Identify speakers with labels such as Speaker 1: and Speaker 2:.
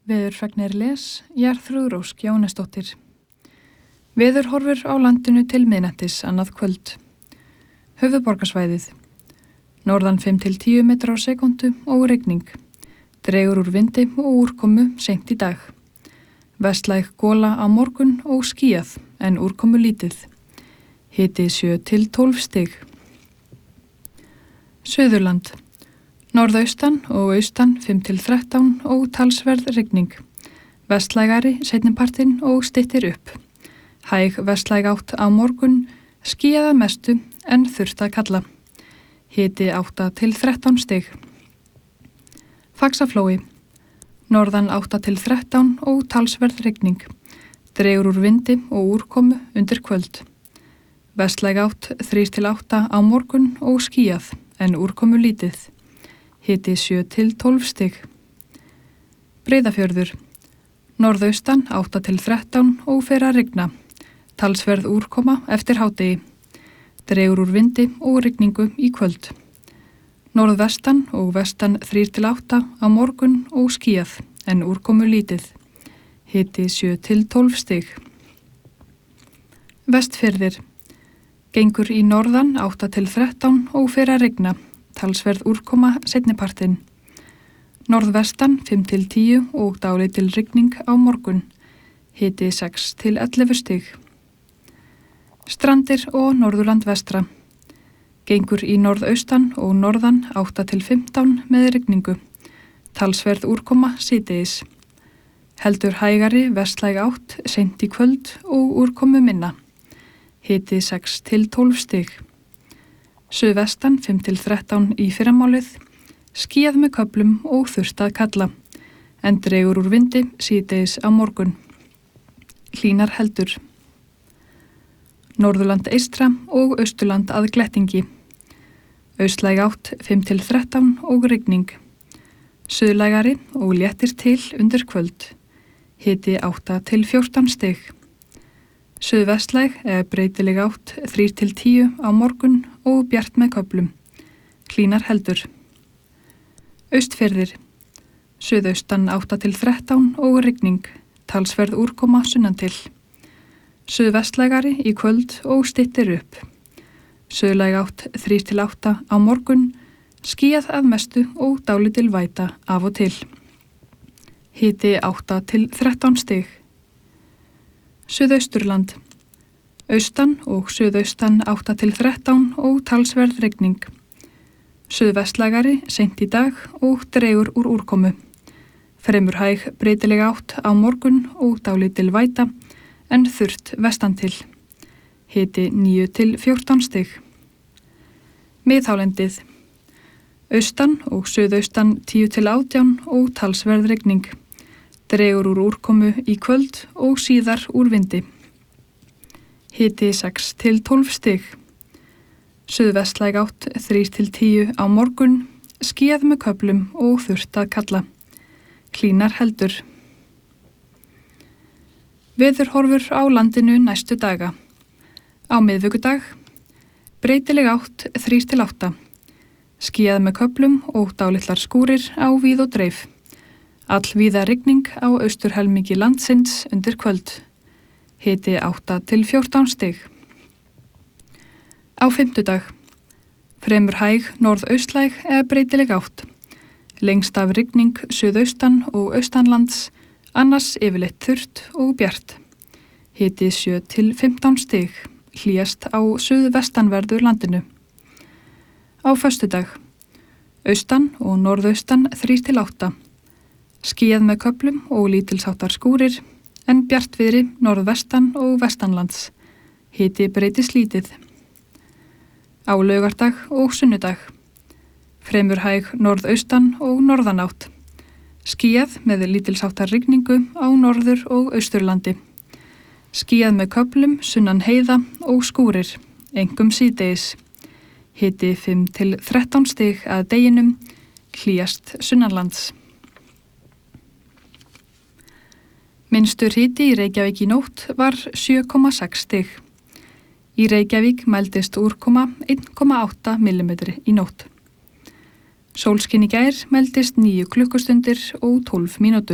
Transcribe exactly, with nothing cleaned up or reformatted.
Speaker 1: Veðurfregnir les, Jarþrúður Ósk Jónesdóttir. Veðurhorfur á landinu til miðnættis annað kvöld. Höfuðborgarsvæðið. Norðan fimm til tíu metrar á sekúndu og rigning. Dregur úr vindi og úrkomu seint í dag. Vestlæg gola á morgun og skýjað en úrkomu lítið. Hiti sjö til tólf stig. Suðurland. Norðaustan og austan fimm til þrettán og talsverð rigning. Vestlægari seinnipartinn og styttir upp. Hæg vestlæg átt á morgun, skýjað að mestu en þurrt að kalla. Hiti átta til þrettán stig. Faxaflói. Norðan átta til þrettán og talsverð rigning. Dregur úr vindi og úrkomu undir kvöld. Vestlæg átt þrír til átta á morgun og skýjað en úrkomu lítið. Hiti sjö til tólf stig. Breiðafjörður. Norðaustan átta til þrettán og fer að rigna. Talsverð úrkoma eftir hádegi. Dregur úr vindi og rigningu í kvöld. Norðvestan og vestan þrír til átta á morgun og skýjað en úrkomu lítið. Hiti sjö til tólf stig. Vestfirðir. Gengur í norðan átta til þrettán og fer að rigna. Talsverð úrkoma seinnipartinn. Norðvestan fimm til tíu og dálítil rigning á morgun. Hiti sex til ellefu stig. Strandir og Norðurland vestra. Gengur í norðaustan og norðan átta til fimmtán með rigningu. Talsverð úrkoma síðdegis. Heldur hægari vestlæg átt seint í kvöld og úrkomu minna. Hiti sex til tólf stig. Suðvestan fimm til þrettán í fyrramálið, skýjað með köflum og þurrt að kalla, en dregur úr vindi síðdegis á morgun. Hlýnar heldur. Norðurland eystra og Austurland að glettingi. Austlæg átt fimm til þrettán og rigning. Suðlægari og léttir til undir kvöld. Hiti átta til fjórtán stig. Suðvestlæg eða breytileg átt þrír til tíu á morgun og bjart með köflum. Hlýnar heldur. Austfirðir. Suðaustan átta til þrettán og rigning. Talsverð úrkoma sunnan til. Suðvestlægari í kvöld og styttir upp. Suðlæg átt þrír til átta á morgun, skýjað að mestu og dálítil væta af og til. Hiti átta til þrettán stig. Suðausturland. Austan og suðaustan átta til þrettán og talsverð rigning. Suðvestlægari seint í dag og dregur úr úrkomu. Fremur hæg breytileg átt á morgun og dálítil væta en þurrt vestan til. Hiti níu til fjórtán stig. Miðhálendið. Austan og suðaustan tíu til átján og talsverð rigning. Dregur úr úrkomu í kvöld og síðar úr vindi. Hiti sex til tólf stig. Suðvestlæg átt þrír til tíu á morgun, skýjað með köflum og þurrt að kalla. Hlýnar heldur. Veðurhorfur á landinu næstu daga. Á miðvikudag. Breytileg átt þrír til átta. Skýjað með köflum og dálitlar skúrir á víð og dreif. Allvíða rigning á austurhelmingi landsins undir kvöld. Hiti átta til fjórtán stig. Á fimmtudag. Fremur hæg norðaustlæg eða breytileg átt. Lengst af rigning suðaustan og austanlands, annars yfirleitt þurrt og bjart. Hiti sjö til fimmtán stig, hlýjast á suðvestanverðu landinu. Á föstudag. Austan og norðaustan þrír til átta. Skýjað með köflum og lítilsháttar skúrir, en bjartviðri norðvestan og vestanlands. Hiti breytist lítið. Á laugardag og sunnudag. Fremur hæg norðaustan og norðanátt. Skýjað með lítilsháttar rigningu á norður og austurlandi. Skýjað með köflum sunnan heiða og skúrir, einkum síðdegis. Hiti fimm til þrettán stig að deginum, hlýjast sunnanlands. Minnstur hiti í Reykjavík í nótt var sjö komma sex stig. Í Reykjavík mældist úrkoma einn komma átta millimetri í nótt. Sólskin í gær mældist níu klukkustundir og tólf mínútur.